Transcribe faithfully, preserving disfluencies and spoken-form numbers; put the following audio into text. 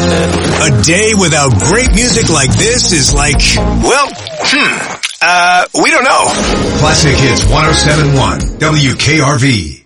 A day without great music like this is like, well, hmm, uh, we don't know. Classic Hits one oh seven point one, W K R V.